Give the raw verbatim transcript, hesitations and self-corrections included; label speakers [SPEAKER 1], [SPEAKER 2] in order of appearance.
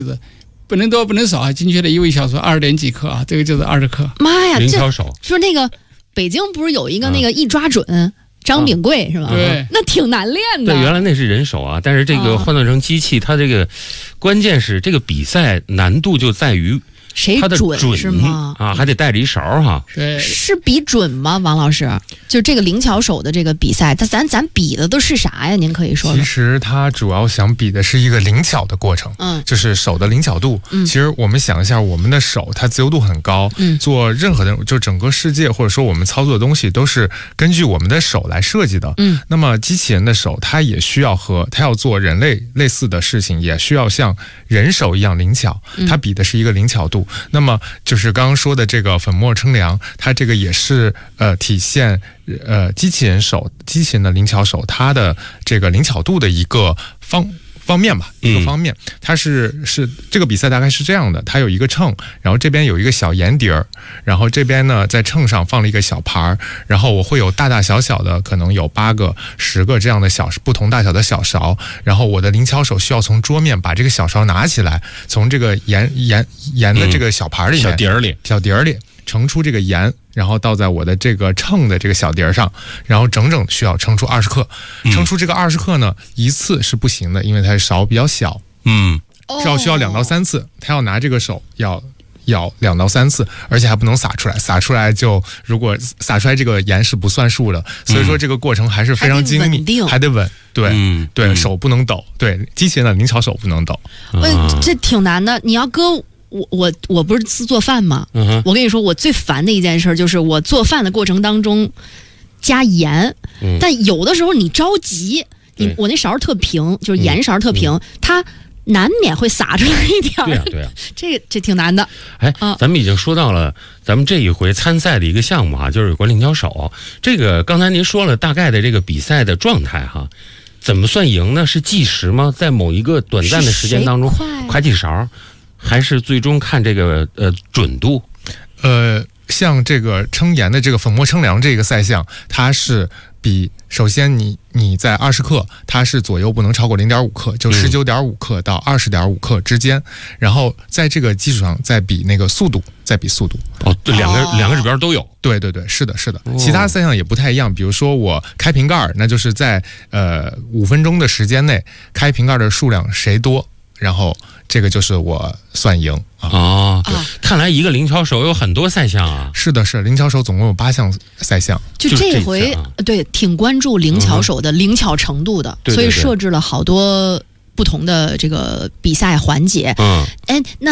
[SPEAKER 1] 不能多不能少啊，精确的一位小数二点几克啊，这个就是二十克。
[SPEAKER 2] 妈呀，
[SPEAKER 3] 灵巧手
[SPEAKER 2] 说那个北京不是有一个那个一抓准、嗯、张炳贵、嗯、是吧？
[SPEAKER 1] 对，
[SPEAKER 2] 那挺难练的。
[SPEAKER 3] 对，原来那是人手啊，但是这个换算成机器，它这个关键是这个比赛难度就在于。
[SPEAKER 2] 谁
[SPEAKER 3] 它的准
[SPEAKER 2] 是吗？
[SPEAKER 3] 啊，还得带着一勺哈。
[SPEAKER 1] 对，
[SPEAKER 2] 是比准吗？王老师，就这个灵巧手的这个比赛，它咱咱比的都是啥呀？您可以说说。
[SPEAKER 4] 其实它主要想比的是一个灵巧的过程，
[SPEAKER 2] 嗯，
[SPEAKER 4] 就是手的灵巧度。
[SPEAKER 2] 嗯，
[SPEAKER 4] 其实我们想一下，我们的手它自由度很高，
[SPEAKER 2] 嗯，
[SPEAKER 4] 做任何的就整个世界或者说我们操作的东西都是根据我们的手来设计的。
[SPEAKER 2] 嗯，
[SPEAKER 4] 那么机器人的手它也需要和它要做人类类似的事情，也需要像人手一样灵巧。它比的是一个灵巧度。嗯、那么就是刚刚说的这个粉末称量，它这个也是呃体现呃机器人手机器人的灵巧手它的这个灵巧度的一个方方面吧，一个方面。嗯、它是是这个比赛大概是这样的，它有一个秤，然后这边有一个小盐碟儿，然后这边呢在秤上放了一个小盘儿，然后我会有大大小小的可能有八个十个这样的小不同大小的小勺，然后我的灵巧手需要从桌面把这个小勺拿起来，从这个盐盐盐的这个小盘里面、
[SPEAKER 3] 嗯、小碟儿里
[SPEAKER 4] 小碟儿里盛出这个盐，然后倒在我的这个称的这个小碟上，然后整整需要称出二十克。称出这个二十克呢，一次是不行的，因为它勺比较小，
[SPEAKER 3] 嗯，
[SPEAKER 4] 是要需要两到三次。他要拿这个手要舀两到三次，而且还不能洒出来，洒出来就如果洒出来这个盐是不算数的，所以说这个过程还是非常精密，还得稳，对、嗯、对、嗯，手不能抖，对，机器人的灵巧手不能抖。
[SPEAKER 2] 嗯，这挺难的，你要搁。我我我不是自做饭吗、嗯？我跟你说，我最烦的一件事就是我做饭的过程当中加盐，嗯、但有的时候你着急，你我那勺特平，就是盐勺特平，嗯、它难免会洒出来一点。
[SPEAKER 3] 对啊，对啊，
[SPEAKER 2] 这这挺难的。
[SPEAKER 3] 哎、啊，咱们已经说到了咱们这一回参赛的一个项目哈，就是有关灵巧手。这个刚才您说了大概的这个比赛的状态哈，怎么算赢呢？是计时吗？在某一个短暂的时间当中快几勺？还是最终看这个呃准度，
[SPEAKER 4] 呃，像这个称盐的这个粉末称量这个赛项，它是比首先你你在二十克，它是左右不能超过零点五克，就十九点五克到二十点五克之间、嗯，然后在这个基础上再比那个速度，再比速度。
[SPEAKER 3] 哦，对，两个、哦、两个指标都有。
[SPEAKER 4] 对对对，是的，是的。其他赛项也不太一样，比如说我开瓶盖，那就是在呃五分钟的时间内开瓶盖的数量谁多，然后。这个就是我算赢啊！
[SPEAKER 3] 哦，对，看来一个灵巧手有很多赛项啊。
[SPEAKER 4] 是的，是灵巧手总共有八项赛项。
[SPEAKER 2] 就这回、啊、对，挺关注灵巧手的灵巧程度的，
[SPEAKER 3] 嗯、
[SPEAKER 2] 所以设置了好多不同的这个比赛环节。
[SPEAKER 3] 嗯，
[SPEAKER 2] 哎，那。